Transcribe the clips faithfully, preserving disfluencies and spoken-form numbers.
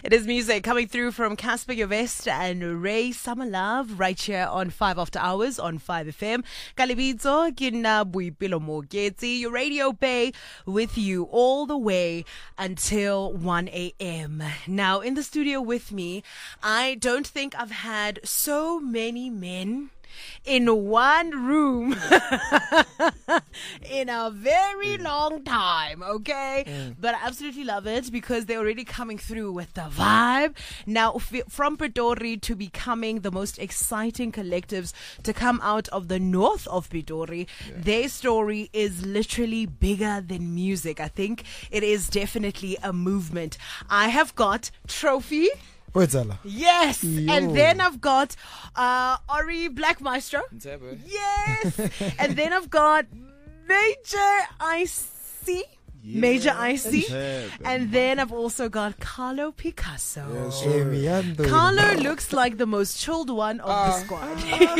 It is music coming through from Casper Jovest and Ray Summer Love right here on five After Hours on five F M. Kalibitso, Kina Buipilo Mogeti, your Radio Bay with you all the way until one a.m. Now, in the studio with me, I don't think I've had so many men in one room in a very long time, okay? Mm. But I absolutely love it because they're already coming through with the vibe. Now, f- from Pitori to becoming the most exciting collectives to come out of the north of Pitori, yeah. Their story is literally bigger than music. I think it is definitely a movement. I have got Trophy. Yes, Yo. And then I've got uh, Ori Black Maestro. Yes, and then I've got Major I C. Yeah. Major I C. And then I've also got Carlo Picasso. Yeah, sure. Carlo looks like the most chilled one of uh, the squad.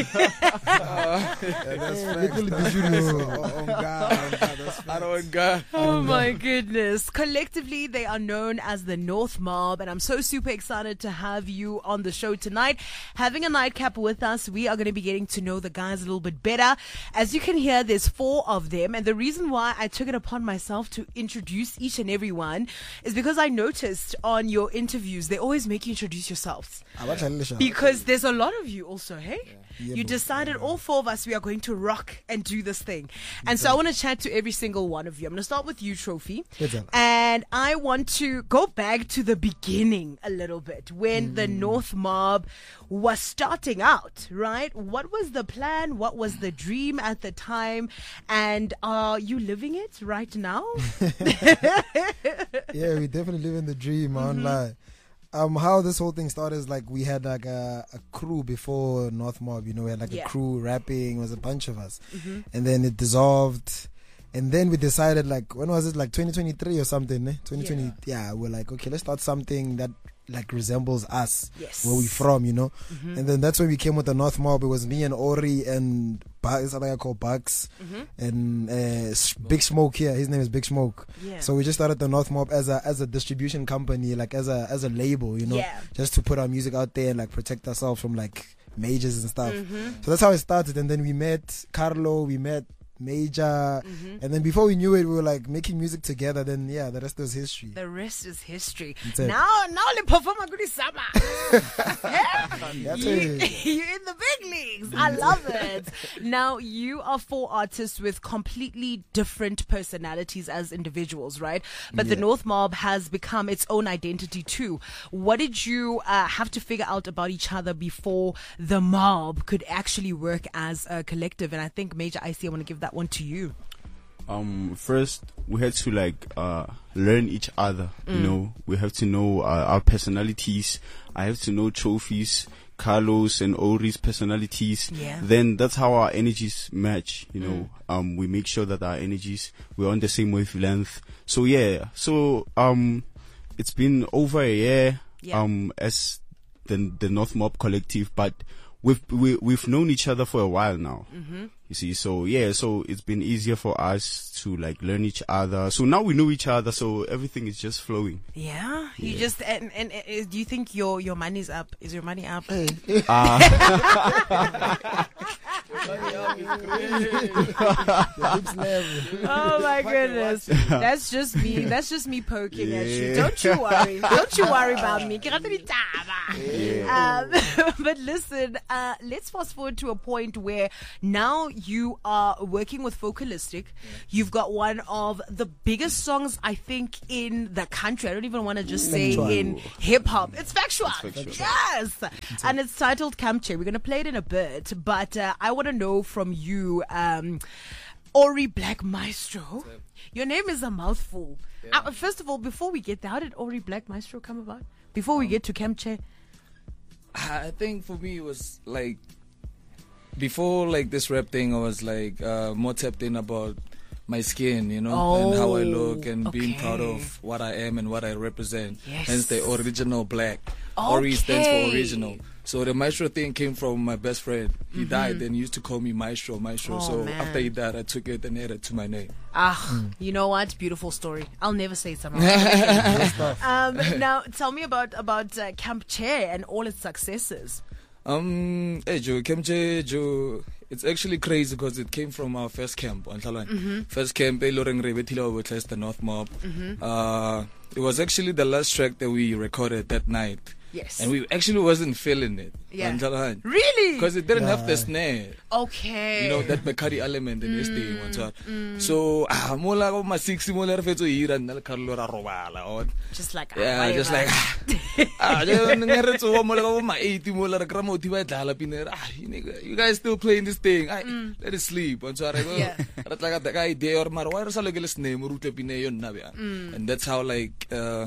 Oh my goodness. Collectively, they are known as the North Mob, and I'm so super excited to have you on the show tonight. Having a nightcap with us, we are going to be getting to know the guys a little bit better. As you can hear, there's four of them, and the reason why I took it upon myself to introduce each and every one is because I noticed on your interviews they always make you introduce yourselves because there's a lot of you also. Hey, yeah. You decided all four of us we are going to rock and do this thing, and so I want to chat to every single one of you. I'm going to start with you, Trophy, and I want to go back to the beginning a little bit when mm. the North Mob was starting out, right? What was the plan? What was the dream at the time? And are you living it right now? Yeah, we definitely live in the dream, man. Mm-hmm. Like, um, how this whole thing started is like we had like a, a crew before North Mob, you know, we had like yeah. a crew rapping, it was a bunch of us. Mm-hmm. And then it dissolved. And then we decided, like, when was it? Like twenty twenty-three or something, eh? twenty twenty, yeah. yeah, we're like, okay, let's start something that like resembles us, yes. where we from, you know. Mm-hmm. And then that's when we came with the North Mob. It was me and Ori and Bugs, something I call Bugs, mm-hmm. and uh, Big Smoke here. His name is Big Smoke. Yeah. So we just started the North Mob as a as a distribution company, like as a as a label, you know, yeah. just to put our music out there and like protect ourselves from like majors and stuff. Mm-hmm. So that's how it started. And then we met Carlo, we met Major, mm-hmm. and then before we knew it, we were like making music together. Then yeah, the rest was history. The rest is history. Now, now they perform a good summer. Yeah? you, you're in the big leagues. I love it. Now you are four artists with completely different personalities as individuals, right? But yeah. the North Mob has become its own identity too. What did you uh, have to figure out about each other before the mob could actually work as a collective? And I think Major I C, I want to give that one to you. Um, first we had to like uh learn each other. Mm. You know, we have to know uh, our personalities. I have to know Trophy's, Carlos, and Ori's personalities. Yeah. Then that's how our energies match. You know, mm. um, we make sure that our energies we're on the same wavelength. So yeah, so um, it's been over a year yeah. um as the the North Mob collective, but we've we, we've known each other for a while now. Mm-hmm. You see, so yeah, so it's been easier for us to like learn each other. So now we know each other, so everything is just flowing. Yeah, you yeah. just and, and, and do you think your your money's up? Is your money up? Uh, oh my goodness, that's just me. That's just me poking yeah. at you. Don't you worry. Don't you worry about me. Yeah. Um, but listen, uh, let's fast forward to a point where now you are working with Focalistic. Yeah. You've got one of the biggest songs, I think, in the country. I don't even want to just say factual. In hip hop. It's factual. It's factual. Yes. It's and it's titled Camche. We're going to play it in a bit, but uh, I want to know from you, um, Ori Black Maestro. Your name is a mouthful. Yeah. Uh, first of all, before we get there, how did Ori Black Maestro come about? Before we um, get to Camche? I think for me it was like before like this rap thing I was like uh, more tapped in about my skin, you know, oh, and how I look and okay. being proud of what I am and what I represent. Yes. Hence the original black. Ori stands Okay. for original. So the Maestro thing came from my best friend. He died, then he used to call me Maestro, Maestro. Oh, so man. after he died, I took it and added it to my name. Ah, you know what? Beautiful story. I'll never say something. Good stuff. um, now, tell me about about uh, Camp Chair and all its successes. Um, hey Joe, Kemche, Joe, it's actually crazy because it came from our first camp on Thalwane. Mm-hmm. First camp, eh, Loreng Rebetila with the North Mob. Uh, it was actually the last track that we recorded that night. Yes. And we actually wasn't feeling it. Yeah. On Thalwane. Really? Because it didn't have the Yeah. snare. Okay. You know, that Bacardi element in this thing. one shot. So, ah, mola ko ma six mola re fetso hira nna le Carlo ra robala. or- just like Yeah, just like ah, je ngere tso mola ko ma eight mola re kra moti ba dlala pine. Ah, you nigga, you guys still playing this thing. Ah, let it sleep. one shot. Yeah. Ra tla ka that guy idea or mara why re sa lokele snare mo rutle pine yo nna bya. And that's how like uh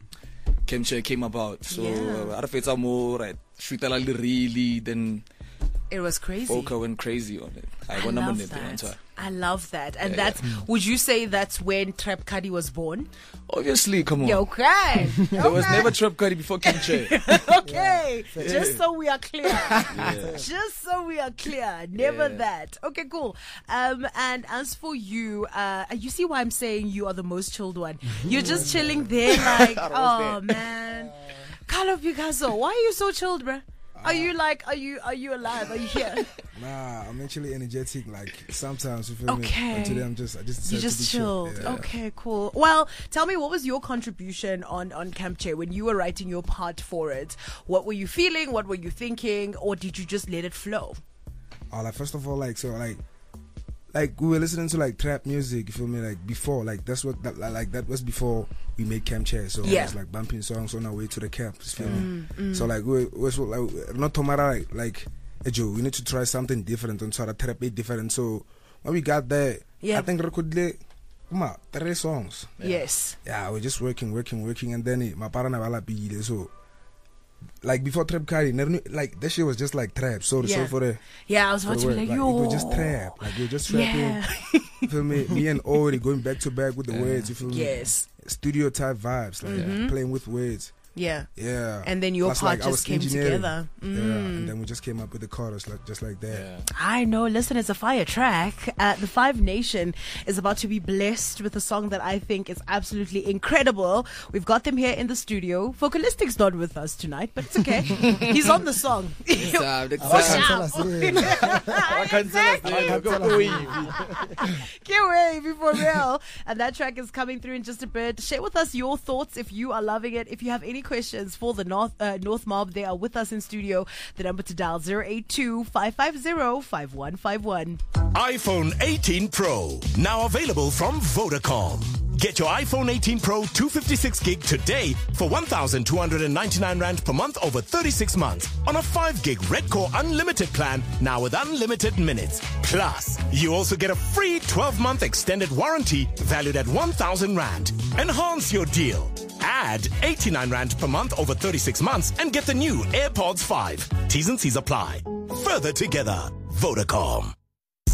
Kemche came about. So, Yeah. uh, re fetsa mo right. Shootela le really then it was crazy. Oka went crazy on it. I I got number love net one that. time. I love that. And Yeah, that's, would you say that's when Trap Cuddy was born? Obviously, come on. Yeah, okay. There was Okay. never Trap Cuddy before Kimche. Okay, just so we are clear. Just so we are clear. Never Yeah. that. Okay, cool. Um, and as for you, uh, you see why I'm saying you are the most chilled one. You're just chilling there, like, oh man, Carlo Picasso, why are you so chilled, bruh? Are you like, are you, are you alive? Are you here? Nah, I'm actually energetic. Like sometimes, you feel Okay. me? And today I'm just, I just, You decided to just be chill. chilled. Yeah. Okay, cool. Well, tell me, what was your contribution on, on Camp Chair when you were writing your part for it? What were you feeling? What were you thinking? Or did you just let it flow? Oh, like first of all, like so, like, like we were listening to like trap music. You feel me? Like before, like that's what that like, like that was before we made Camp Chair. So Yeah. I was like bumping songs on our way to the camp. You feel me? So like we was like not tomorrow like like hey, Joe, we need to try something different and try to trap it different. So when we got there, Yeah. I think recorded ma three songs. Yes. Yeah, we're just working, working, working, and then my partner wala bile. So like before Trap Cardi, never knew, like that shit was just like trap. So Yeah. so for the Yeah, I was for about the to be word, like, like, yo. it was just trap. Like we were just trapping. Yeah. You feel me? Me and Ori going back to back with the words. You feel me? Yes. Studio type vibes, like playing with words. Yeah. Yeah. And then your Plus, part like, I was just came engineering. together. Yeah, Mm. and then we just came up with the chorus like just like that. Yeah. I know. Listen, it's a fire track. Uh, the Five Nation is about to be blessed with a song that I think is absolutely incredible. We've got them here in the studio. Vocalistic's not with us tonight, but it's okay. He's on the song. Uh, the- I can't out. tell us, yeah. Exactly. I can't tell us. Get wavy for real. And that track is coming through in just a bit. Share with us your thoughts if you are loving it. If you have any questions for the North uh, North Mob, they are with us in studio. The number to dial zero eight two, five five zero, five one five one. iPhone eighteen Pro, now available from Vodacom. Get your iPhone eighteen Pro two fifty-six gig today for one thousand two hundred ninety-nine rand per month over thirty-six months on a five gig Red Core Unlimited plan, now with unlimited minutes. Plus, you also get a free twelve month extended warranty valued at one thousand rand. Enhance your deal. Add eighty-nine rand per month over thirty-six months and get the new AirPods five. T's and C's apply. Further together, Vodacom.